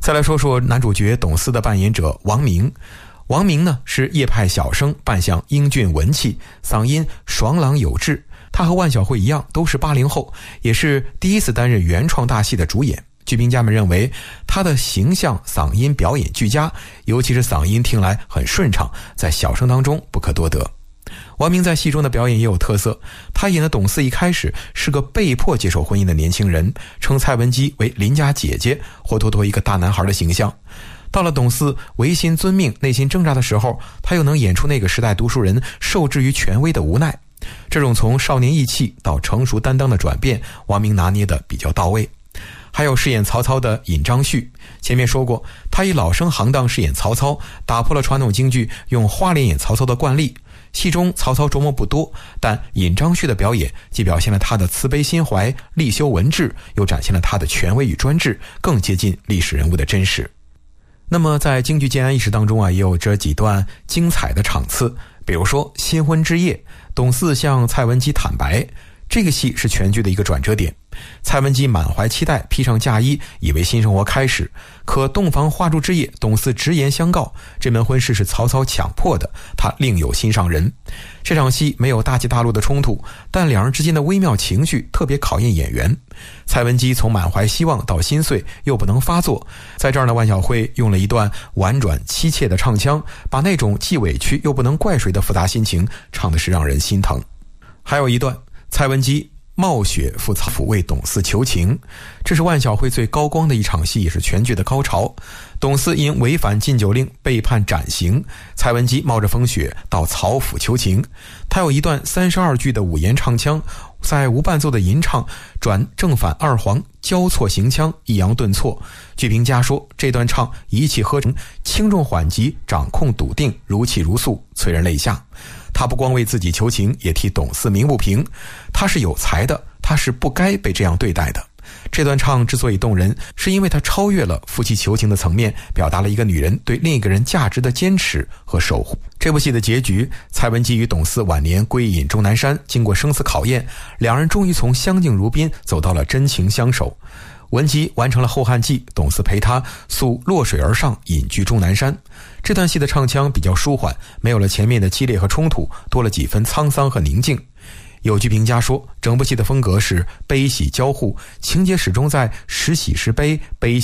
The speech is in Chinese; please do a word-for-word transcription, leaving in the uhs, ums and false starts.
再来说说男主角董思的扮演者王明。王明呢是叶派小生，扮相英俊文气，嗓音爽朗有致。他和万晓慧一样都是八零后，也是第一次担任原创大戏的主演。剧评家们认为他的形象、嗓音表演俱佳，尤其是嗓音听来很顺畅，在小生当中不可多得。王明在戏中的表演也有特色，他演的董思一开始是个被迫接受婚姻的年轻人，称蔡文姬为邻家姐姐，活脱脱一个大男孩的形象。到了董思违心遵命、内心挣扎的时候，他又能演出那个时代读书人受制于权威的无奈。这种从少年意气到成熟担当的转变，王明拿捏得比较到位。还有饰演曹操的尹章旭，前面说过，他以老生行当饰演曹操，打破了传统京剧用花脸演曹操的惯例。戏中曹操琢磨不多，但尹章旭的表演既表现了他的慈悲心怀、力修文治，又展现了他的权威与专制，更接近历史人物的真实。那么在京剧建安意识当中啊，也有这几段精彩的场次，比如说新婚之夜，董思向蔡文姬坦白，这个戏是全剧的一个转折点。蔡文姬满怀期待，披上嫁衣，以为新生活开始。可洞房花烛之夜，董思直言相告，这门婚事是曹操强迫的，他另有心上人。这场戏没有大起大落的冲突，但两人之间的微妙情绪特别考验演员。蔡文姬从满怀希望到心碎，又不能发作。在这儿呢，万晓慧用了一段婉转凄切的唱腔，把那种既委屈又不能怪谁的复杂心情唱的是让人心疼。还有一段，蔡文姬冒雪赴曹府为董思求情，这是万晓慧最高光的一场戏，也是全剧的高潮。董思因违反禁酒令被判斩刑，蔡文姬冒着风雪到曹府求情。他有一段三十二句的五言唱腔，在无伴奏的吟唱转正反二黄交错行腔，抑扬顿挫。剧评家说，这段唱一气呵成，轻重缓急掌控笃定，如泣如诉，催人泪下。他不光为自己求情，也替董思鸣不平。他是有才的，他是不该被这样对待的。这段唱之所以动人，是因为它超越了夫妻求情的层面，表达了一个女人对另一个人价值的坚持和守护。这部戏的结局，蔡文姬与董思晚年归隐终南山，经过生死考验，两人终于从相敬如宾走到了真情相守。文姬完成了后汉记，董思陪她溯洛水而上，隐居终南山。这段戏的唱腔比较舒缓，没有了前面的激烈和冲突，多了几分沧桑和宁静。有剧评家说，整部戏的风格是悲喜交互，情节始终在时喜时悲，悲